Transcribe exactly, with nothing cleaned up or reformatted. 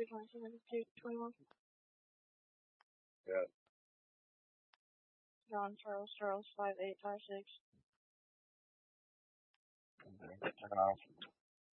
two twenty-seven, two twenty-one. Yeah. John Charles Charles five eight five six. Okay. Turn off.